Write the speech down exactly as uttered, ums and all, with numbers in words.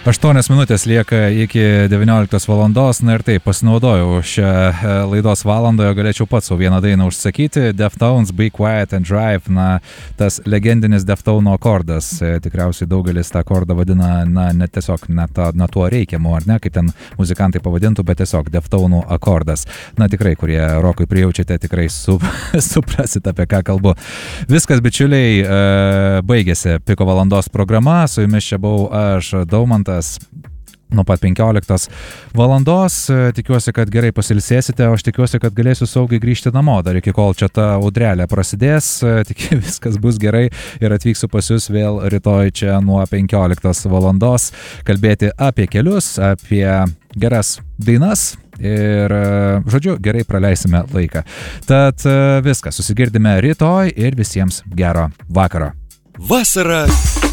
Aštuonios minutės lieka iki devynioliktos valandos, na ir taip, pasinaudojau šią laidos valandą, galėčiau pats savo vieną dainą užsakyti, Deftones, Be Quiet and Drive, na, tas legendinis Deftones akordas, tikriausiai daugelis tą akordą vadina, na, ne tiesiog, ne, ta, ne tuo reikiamu, ar ne, kaip ten muzikantai pavadintų, bet tiesiog Deftones akordas. Na, tikrai, kurie rokui prijaučiate, tikrai sup, suprasite, apie ką kalbu. Viskas, bičiuliai, baigėsi Piko valandos programa, su jumis čia buvau aš, Daumantas, nuo pat penkioliktos valandos. Tikiuosi, kad gerai pasilsėsite, o aš tikiuosi, kad galėsiu saugiai grįžti namo, dar iki kol čia ta audrelė prasidės, tikiu viskas bus gerai ir atvyksiu pas jūs vėl rytoj čia nuo penkioliktos valandos kalbėti apie kelius, apie geras dainas ir, žodžiu, gerai praleisime laiką. Tad viskas, susigirdime rytoj ir visiems gero vakaro. Vasara